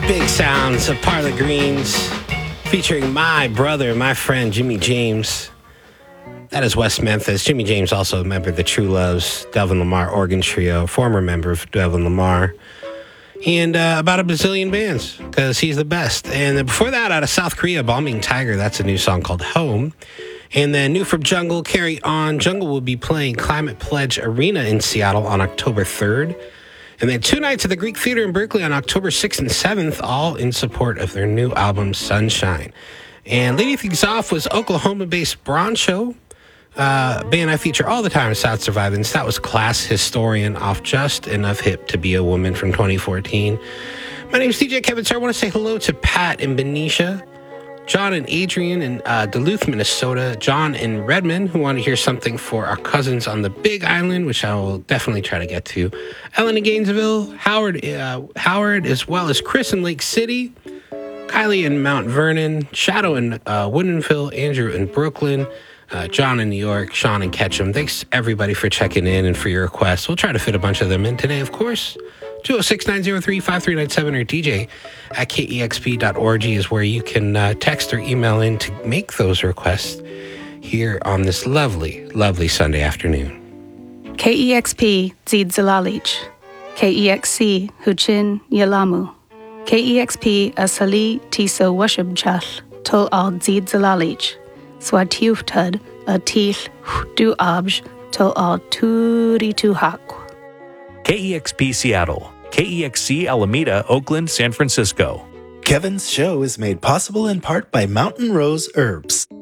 Big sounds of Parlor Greens featuring my brother, my friend, Jimmy James. That is West Memphis. Jimmy James, also a member of the True Loves, Delvin Lamar Organ Trio, former member of Delvin Lamar, and about a bazillion bands because he's the best. And before that, out of South Korea, Bombing Tiger, that's a new song called Home. And then new from Jungle, Carry On. Jungle will be playing Climate Pledge Arena in Seattle on October 3rd. And then 2 nights at the Greek Theater in Berkeley on October 6th and 7th, all in support of their new album, Sunshine. And leading things off was Oklahoma-based Broncho, band I feature all the time in South Survivance. That was Class Historian off Just Enough Hip to Be a Woman from 2014. My name is DJ Kevin Sir. I want to say hello to Pat and Benicia, John and Adrian in Duluth, Minnesota, John in Redmond, who want to hear something for our cousins on the Big Island, which I will definitely try to get to, Ellen in Gainesville, Howard, as well as Chris in Lake City, Kylie in Mount Vernon, Shadow in Woodinville, Andrew in Brooklyn, John in New York, Sean in Ketchum. Thanks, everybody, for checking in and for your requests. We'll try to fit a bunch of them in today, of course. 206-903-5397 or DJ at KEXP.org is where you can text or email in to make those requests here on this lovely, lovely Sunday afternoon. KEXP Zid Zalalich. KEXC Huchin Yalamu. KEXP Asali Tiso Washibchal Tol Al Zid Zalalich. Swatiuftud Atil Du Abj Tol Al Turi Tuhak. KEXP Seattle, KEXC Alameda, Oakland, San Francisco. Kevin's show is made possible in part by Mountain Rose Herbs.